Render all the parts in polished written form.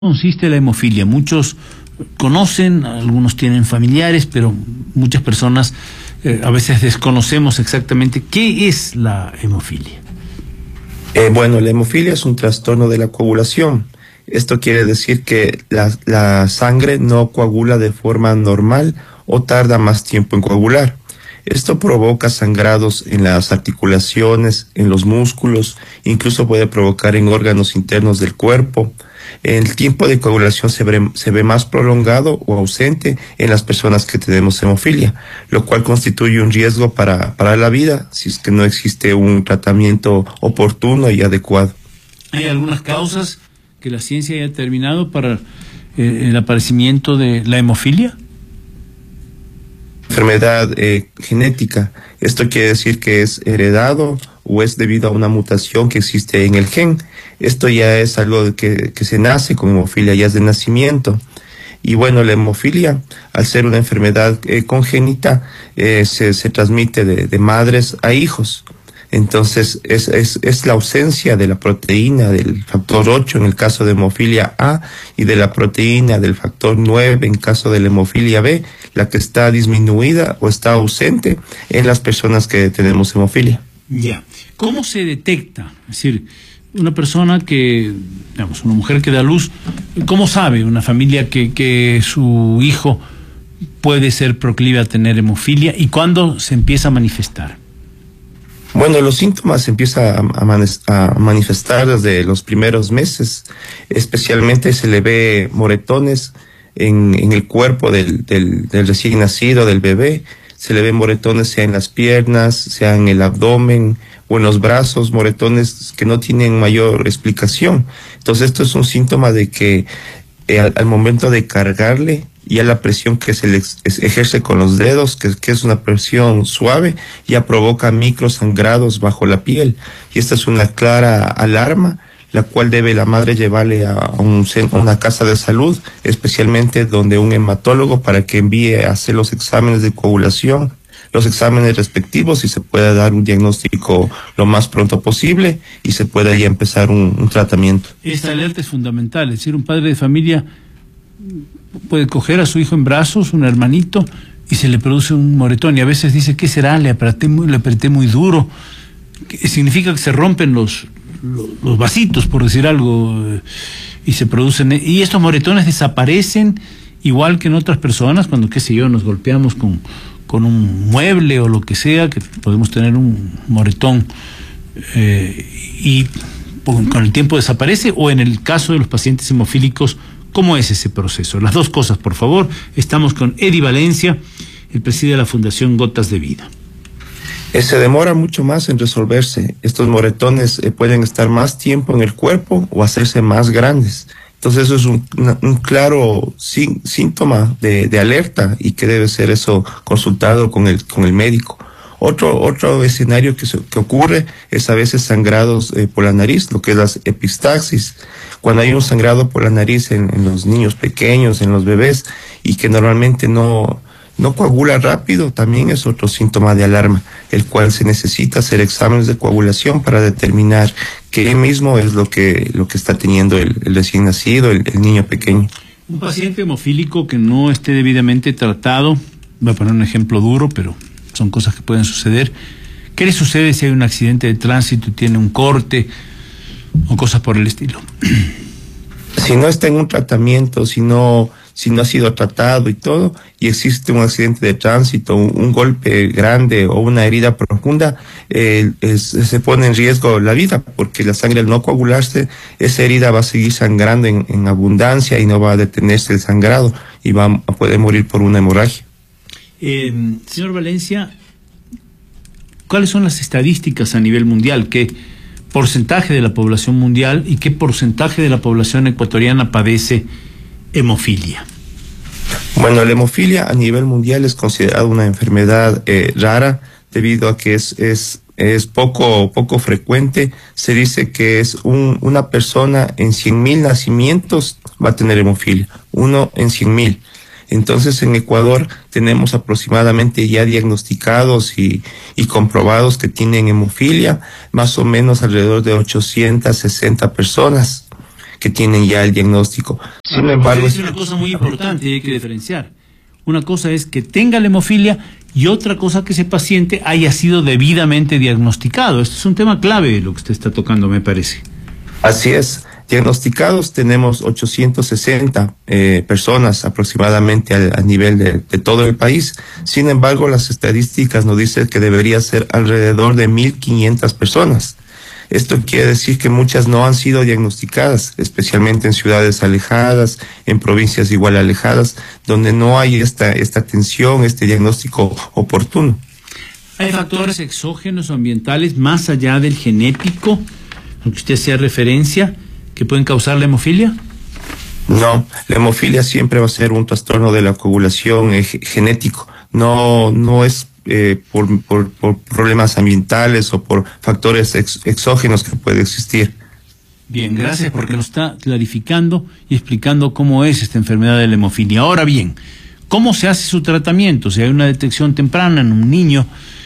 Consiste la hemofilia? Muchos conocen, algunos tienen familiares, pero muchas personas a veces desconocemos exactamente qué es la hemofilia. Bueno, la hemofilia es un trastorno de la coagulación. Esto quiere decir que la sangre no coagula de forma normal o tarda más tiempo en coagular. Esto provoca sangrados en las articulaciones, en los músculos, incluso puede provocar en órganos internos del cuerpo. El tiempo de coagulación se ve más prolongado o ausente en las personas que tenemos hemofilia, lo cual constituye un riesgo para la vida si es que no existe un tratamiento oportuno y adecuado. ¿Hay algunas causas que la ciencia haya determinado para el aparecimiento de la hemofilia? Enfermedad genética. Esto quiere decir que es heredado o es debido a una mutación que existe en el gen. Esto ya es algo que se nace con hemofilia, ya es de nacimiento. Y bueno, la hemofilia, al ser una enfermedad congénita, se transmite de madres a hijos. Entonces, es la ausencia de la proteína del factor 8 en el caso de hemofilia A y de la proteína del factor 9 en caso de la hemofilia B, la que está disminuida o está ausente en las personas que tenemos hemofilia. Ya. ¿Cómo se detecta? Es decir, una persona que, digamos, una mujer que da luz, ¿cómo sabe una familia que su hijo puede ser proclive a tener hemofilia y cuándo se empieza a manifestar? Bueno, los síntomas se empiezan a manifestar desde los primeros meses. Especialmente se le ve moretones en el cuerpo del recién nacido, del bebé. Se le ven moretones sea en las piernas, sea en el abdomen o en los brazos, moretones que no tienen mayor explicación. Entonces esto es un síntoma de que al momento de cargarle, ya la presión que se le ejerce con los dedos, que es una presión suave, ya provoca microsangrados bajo la piel. Y esta es una clara alarma, la cual debe la madre llevarle a una casa de salud, especialmente donde un hematólogo, para que envíe a hacer los exámenes de coagulación, los exámenes respectivos, y se pueda dar un diagnóstico lo más pronto posible y se pueda ya empezar un tratamiento. Esta alerta es fundamental, es decir, un padre de familia puede coger a su hijo en brazos, un hermanito, y se le produce un moretón, y a veces dice, ¿qué será? Le apreté muy duro. Significa que se rompen los vasitos, por decir algo, y se producen, y estos moretones desaparecen igual que en otras personas, cuando, qué sé yo, nos golpeamos con un mueble o lo que sea, que podemos tener un moretón, y con el tiempo desaparece, o en el caso de los pacientes hemofílicos, ¿cómo es ese proceso? Las dos cosas, por favor. Estamos con Eddie Valencia, el presidente de la Fundación Gotas de Vida. Se demora mucho más en resolverse. Estos moretones pueden estar más tiempo en el cuerpo o hacerse más grandes. Entonces eso es un claro síntoma de alerta, y que debe ser eso consultado con el médico. Otro escenario que ocurre es a veces sangrados por la nariz, lo que es la epistaxis. Cuando hay un sangrado por la nariz en los niños pequeños, en los bebés, y que normalmente no coagula rápido, también es otro síntoma de alarma, el cual se necesita hacer exámenes de coagulación para determinar qué mismo es lo que está teniendo el recién nacido, el niño pequeño. Un paciente hemofílico que no esté debidamente tratado, voy a poner un ejemplo duro, pero son cosas que pueden suceder. ¿Qué le sucede si hay un accidente de tránsito, tiene un corte o cosas por el estilo? Si no está en un tratamiento, si no ha sido tratado y todo, y existe un accidente de tránsito, un golpe grande o una herida profunda, se pone en riesgo la vida, porque la sangre, al no coagularse, esa herida va a seguir sangrando en abundancia y no va a detenerse el sangrado, y va a poder morir por una hemorragia. Señor Valencia, ¿cuáles son las estadísticas a nivel mundial? ¿Qué porcentaje de la población mundial y qué porcentaje de la población ecuatoriana padece hemofilia? Bueno, la hemofilia a nivel mundial es considerada una enfermedad rara, debido a que es poco frecuente. Se dice que es una persona en 100,000 nacimientos va a tener hemofilia, 1 en 100,000. Entonces en Ecuador tenemos aproximadamente ya diagnosticados y comprobados que tienen hemofilia, más o menos alrededor de 860 personas que tienen ya el diagnóstico. Sin embargo, es una cosa muy importante y hay que diferenciar. Una cosa es que tenga la hemofilia y otra cosa que ese paciente haya sido debidamente diagnosticado. Esto es un tema clave lo que usted está tocando, me parece. Así es. Diagnosticados tenemos 860 personas aproximadamente a nivel de todo el país. Sin embargo, las estadísticas nos dicen que debería ser alrededor de 1.500 personas. Esto quiere decir que muchas no han sido diagnosticadas, especialmente en ciudades alejadas, en provincias igual alejadas, donde no hay esta atención, este diagnóstico oportuno. ¿Hay factores exógenos o ambientales más allá del genético, al que usted hacía referencia, que pueden causar la hemofilia? No, la hemofilia siempre va a ser un trastorno de la coagulación genético. No es por problemas ambientales o por factores exógenos que puede existir. Bien, gracias porque nos está clarificando y explicando cómo es esta enfermedad de la hemofilia. Ahora bien, ¿cómo se hace su tratamiento? Si hay una detección temprana en un niño,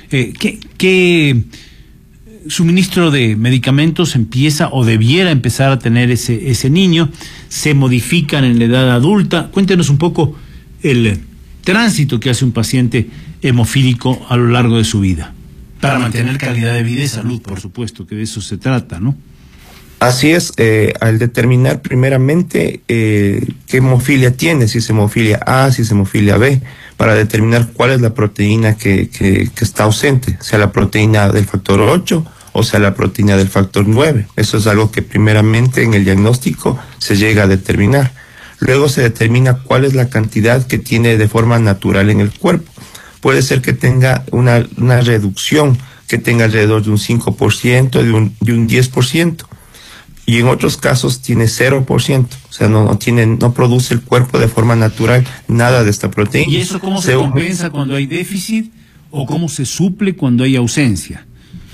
¿qué suministro de medicamentos empieza o debiera empezar a tener ese niño? ¿Se modifican en la edad adulta? Cuéntenos un poco el tránsito que hace un paciente hemofílico a lo largo de su vida, para mantener calidad de vida y salud, por supuesto, que de eso se trata, ¿no? Así es, al determinar primeramente qué hemofilia tiene, si es hemofilia A, si es hemofilia B, para determinar cuál es la proteína que está ausente, sea la proteína del factor 8 o sea la proteína del factor 9. Eso es algo que primeramente en el diagnóstico se llega a determinar. Luego se determina cuál es la cantidad que tiene de forma natural en el cuerpo. Puede ser que tenga una reducción, que tenga alrededor de un 5%, de un 10%. Y en otros casos tiene 0%, o sea, no produce el cuerpo de forma natural nada de esta proteína. ¿Y eso cómo se compensa cuando hay déficit o cómo se suple cuando hay ausencia?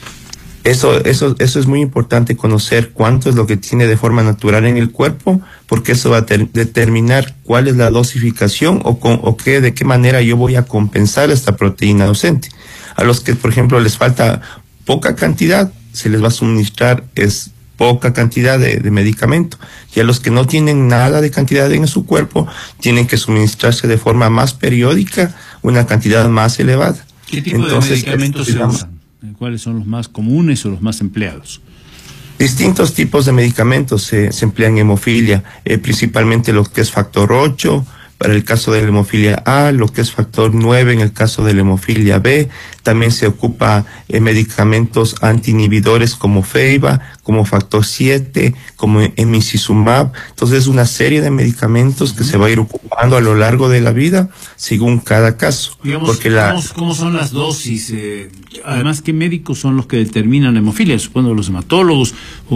Eso es muy importante, conocer cuánto es lo que tiene de forma natural en el cuerpo, porque eso va a determinar cuál es la dosificación de qué manera yo voy a compensar esta proteína ausente. A los que, por ejemplo, les falta poca cantidad, se les va a suministrar poca cantidad de medicamento, y a los que no tienen nada de cantidad en su cuerpo tienen que suministrarse de forma más periódica una cantidad más elevada. ¿Qué tipo de medicamentos se usan? ¿Cuáles son los más comunes o los más empleados? Distintos tipos de medicamentos se emplean en hemofilia, principalmente lo que es factor 8, para el caso de la hemofilia A, lo que es factor 9 en el caso de la hemofilia B. También se ocupa medicamentos antiinhibidores como Feiba, como factor 7, como emicizumab. Entonces, una serie de medicamentos que se va a ir ocupando a lo largo de la vida según cada caso. Digamos, ¿cómo son las dosis? Además, ¿qué médicos son los que determinan la hemofilia? Supongo los hematólogos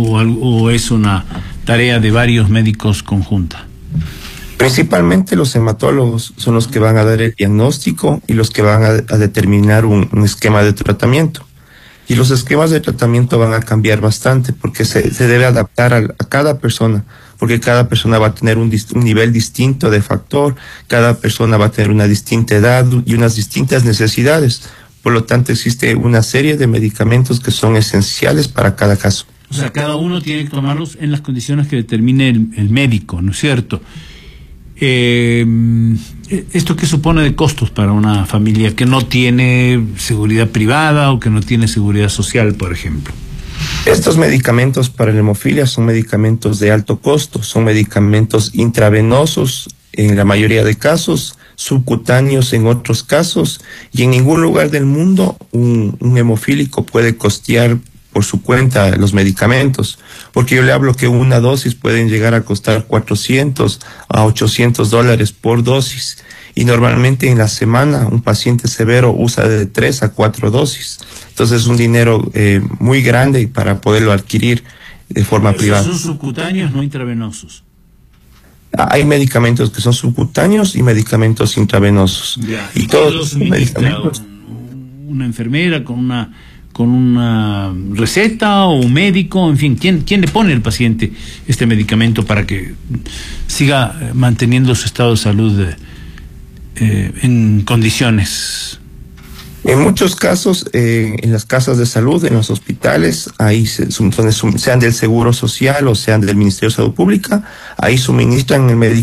o es una tarea de varios médicos conjunta. Principalmente los hematólogos son los que van a dar el diagnóstico y los que van a determinar un esquema de tratamiento. Y los esquemas de tratamiento van a cambiar bastante porque se debe adaptar a cada persona, porque cada persona va a tener un nivel distinto de factor, cada persona va a tener una distinta edad y unas distintas necesidades. Por lo tanto, existe una serie de medicamentos que son esenciales para cada caso. O sea, cada uno tiene que tomarlos en las condiciones que determine el médico, ¿no es cierto? ¿Esto qué supone de costos para una familia que no tiene seguridad privada o que no tiene seguridad social, por ejemplo? Estos medicamentos para la hemofilia son medicamentos de alto costo, son medicamentos intravenosos en la mayoría de casos, subcutáneos en otros casos, y en ningún lugar del mundo un hemofílico puede costear por su cuenta los medicamentos, porque yo le hablo que una dosis pueden llegar a costar $400 a $800 por dosis, y normalmente en la semana un paciente severo usa de 3 a 4 dosis. Entonces es un dinero muy grande para poderlo adquirir de forma privada. ¿Son subcutáneos, no intravenosos? Hay medicamentos que son subcutáneos y medicamentos intravenosos. Ya. Y todos los medicamentos. Una enfermera con una receta o un médico, en fin, ¿quién le pone al paciente este medicamento para que siga manteniendo su estado de salud en condiciones? En muchos casos, en las casas de salud, en los hospitales, ahí sean del Seguro Social o sean del Ministerio de Salud Pública, ahí suministran el medicamento